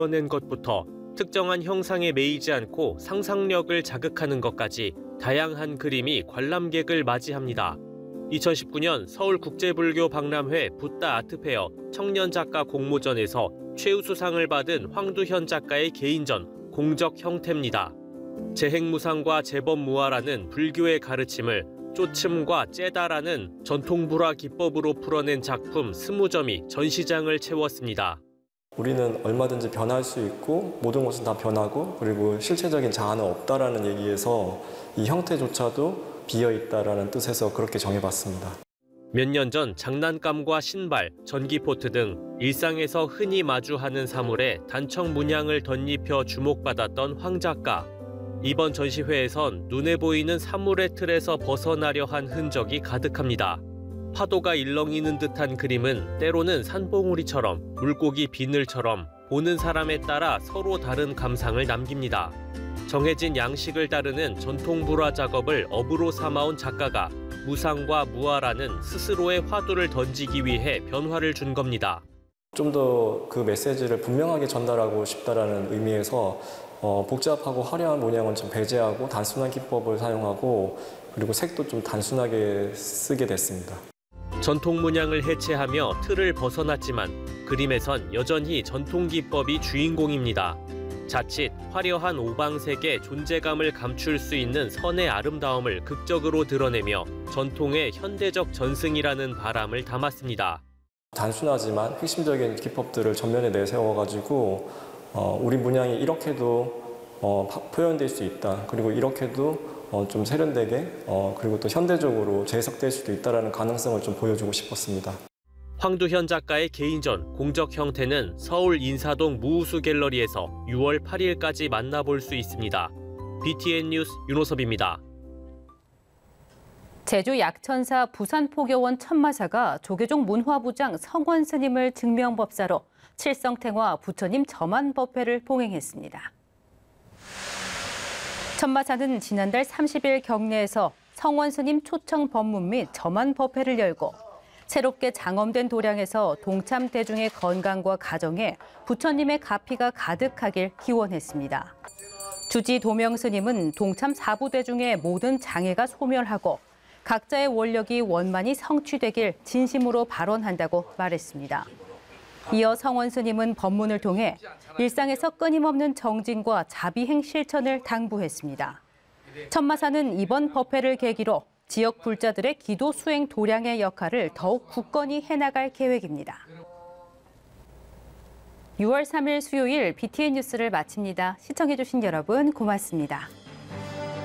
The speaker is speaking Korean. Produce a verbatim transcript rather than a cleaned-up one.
낸 것부터 특정한 형상에 매이지 않고 상상력을 자극하는 것까지 다양한 그림이 관람객을 맞이합니다. 이천십구 년 서울국제불교 박람회 붓다 아트페어 청년작가 공모전에서 최우수상을 받은 황두현 작가의 개인전 공적 형태입니다. 재행무상과 재범무화라는 불교의 가르침을 쪼침과 째다라는 전통불화 기법으로 풀어낸 작품 스무 점이 전시장을 채웠습니다. 우리는 얼마든지 변할 수 있고 모든 것은 다 변하고 그리고 실체적인 자아는 없다라는 얘기에서 이 형태조차도 비어있다라는 뜻에서 그렇게 정해봤습니다. 몇 년 전 장난감과 신발, 전기포트 등 일상에서 흔히 마주하는 사물에 단청 문양을 덧입혀 주목받았던 황 작가. 이번 전시회에선 눈에 보이는 사물의 틀에서 벗어나려 한 흔적이 가득합니다. 파도가 일렁이는 듯한 그림은 때로는 산봉우리처럼 물고기 비늘처럼 보는 사람에 따라 서로 다른 감상을 남깁니다. 정해진 양식을 따르는 전통불화 작업을 업으로 삼아온 작가가 무상과 무아라는 스스로의 화두를 던지기 위해 변화를 준 겁니다. 좀 더 그 메시지를 분명하게 전달하고 싶다라는 의미에서 어, 복잡하고 화려한 문양은 좀 배제하고 단순한 기법을 사용하고 그리고 색도 좀 단순하게 쓰게 됐습니다. 전통 문양을 해체하며 틀을 벗어났지만 그림에선 여전히 전통 기법이 주인공입니다. 자칫 화려한 오방색의 존재감을 감출 수 있는 선의 아름다움을 극적으로 드러내며 전통의 현대적 전승이라는 바람을 담았습니다. 단순하지만 핵심적인 기법들을 전면에 내세워가지고 어, 우리 문양이 이렇게도 어, 표현될 수 있다. 그리고 이렇게도 어, 좀 세련되게 어, 그리고 또 현대적으로 재해석될 수도 있다는 가능성을 좀 보여주고 싶었습니다. 황두현 작가의 개인전 공적 형태는 서울 인사동 무우수 갤러리에서 유월 팔일까지 만나볼 수 있습니다. 비티엔 뉴스 윤호섭입니다. 제주 약천사 부산포교원 천마사가 조계종 문화부장 성원 스님을 증명법사로 칠성탱화 부처님 점안법회를 봉행했습니다. 천마사는 지난달 삼십일 경내에서 성원 스님 초청 법문 및 점안법회를 열고 새롭게 장엄된 도량에서 동참 대중의 건강과 가정에 부처님의 가피가 가득하길 기원했습니다. 주지 도명 스님은 동참 사부 대중의 모든 장애가 소멸하고 각자의 원력이 원만히 성취되길 진심으로 발언한다고 말했습니다. 이어 성원 스님은 법문을 통해 일상에서 끊임없는 정진과 자비행 실천을 당부했습니다. 천마사는 이번 법회를 계기로 지역 불자들의 기도 수행 도량의 역할을 더욱 굳건히 해나갈 계획입니다. 유월 삼일 수요일 비티엔 뉴스를 마칩니다. 시청해주신 여러분 고맙습니다.